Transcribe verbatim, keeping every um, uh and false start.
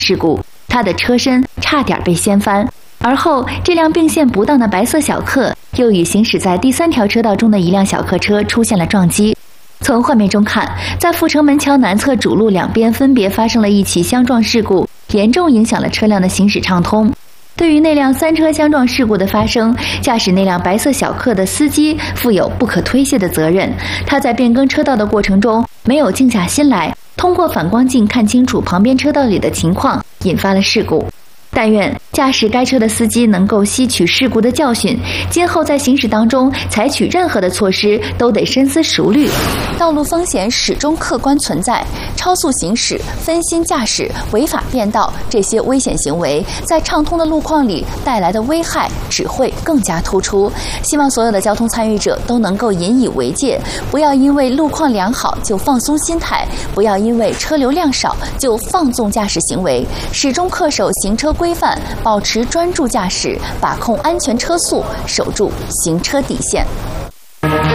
事故，他的车身差点被掀翻。而后，这辆并线不当的白色小客又与行驶在第三条车道中的一辆小客车出现了撞击。从画面中看，在阜成门桥南侧主路两边分别发生了一起相撞事故，严重影响了车辆的行驶畅通。对于那辆三车相撞事故的发生，驾驶那辆白色小客的司机负有不可推卸的责任。他在变更车道的过程中没有静下心来，通过反光镜看清楚旁边车道里的情况，引发了事故。但愿驾驶该车的司机能够吸取事故的教训，今后在行驶当中采取任何的措施都得深思熟虑。道路风险始终客观存在，超速行驶、分心驾驶、违法变道这些危险行为在畅通的路况里带来的危害只会更加突出。希望所有的交通参与者都能够引以为戒，不要因为路况良好就放松心态，不要因为车流量少就放纵驾驶行为，始终恪守行车规范，保持专注驾驶，把控安全车速，守住行车底线。